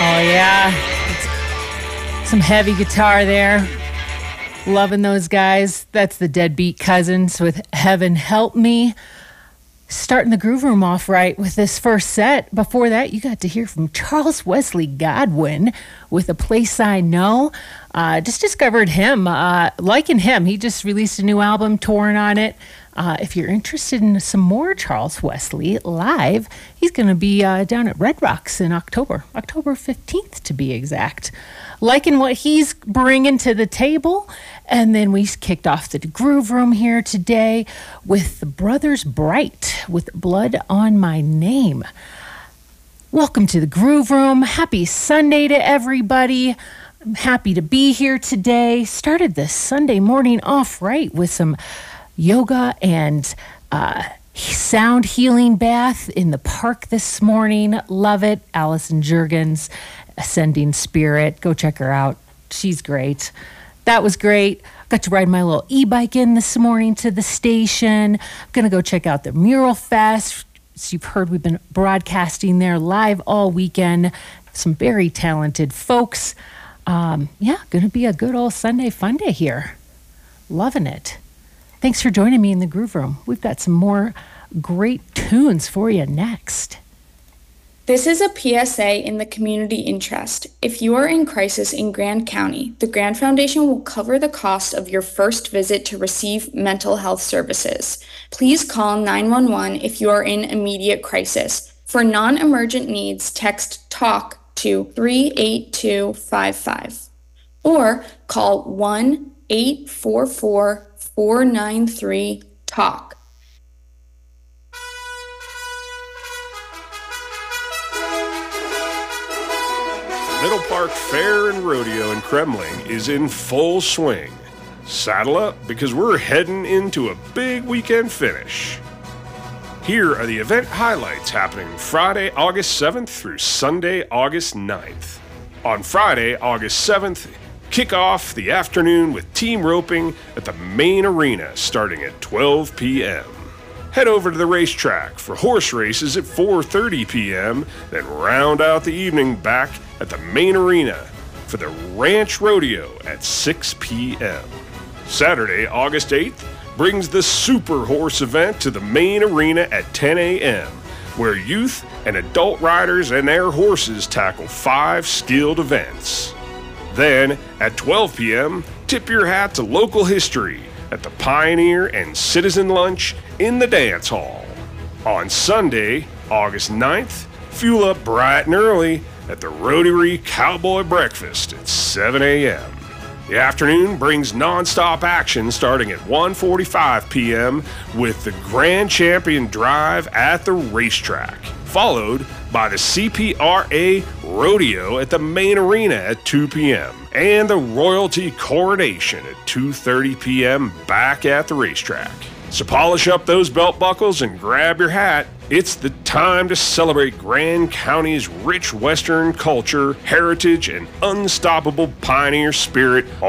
Oh, yeah. Some heavy guitar there. Loving those guys. That's the Deadbeat Cousins with Heaven Help Me. Starting the Groove Room off right with this first set. Before that, you got to hear from Charles Wesley Godwin with A Place I Know. Just discovered him. Liking him. He just released a new album, touring on it. If you're interested in some more Charles Wesley live, he's going to be down at Red Rocks in October 15th to be exact. Liking what he's bringing to the table. And then we kicked off the Groove Room here today with the Brothers Bright with Blood on My Name. Welcome to the Groove Room. Happy Sunday to everybody. I'm happy to be here today. Started this Sunday morning off right with some yoga and sound healing bath in the park this morning. Love it. Allison Jurgens, Ascending Spirit. Go check her out. She's great. That was great. Got to ride my little e-bike in this morning to the station. Gonna go check out the Mural Fest. As you've heard, we've been broadcasting there live all weekend. Some very talented folks. Gonna be a good old Sunday fun day here. Loving it. Thanks for joining me in the Groove Room. We've got some more great tunes for you next. This is a PSA in the community interest. If you are in crisis in Grand County, the Grand Foundation will cover the cost of your first visit to receive mental health services. Please call 911 if you are in immediate crisis. For non-emergent needs, text TALK to 38255 or call 1-844-493-TALK. Middle Park Fair and Rodeo in Kremling is in full swing. Saddle up because we're heading into a big weekend finish. Here are the event highlights happening Friday, August 7th through Sunday, August 9th. On Friday, August 7th, kick off the afternoon with team roping at the main arena starting at 12 p.m. Head over to the racetrack for horse races at 4:30 p.m., then round out the evening back at the main arena for the Ranch Rodeo at 6 p.m. Saturday, August 8th, brings the Super Horse event to the main arena at 10 a.m., where youth and adult riders and their horses tackle 5 skilled events. Then, at 12 p.m., tip your hat to local history at the Pioneer and Citizen Lunch in the Dance Hall. On Sunday, August 9th, fuel up bright and early at the Rotary Cowboy Breakfast at 7 a.m. The afternoon brings non-stop action starting at 1:45 p.m. with the Grand Champion Drive at the racetrack, followed by the CPRA Rodeo at the main arena at 2 p.m. and the Royalty Coronation at 2:30 p.m. back at the racetrack. So polish up those belt buckles and grab your hat. It's the time to celebrate Grand County's rich Western culture, heritage, and unstoppable pioneer spirit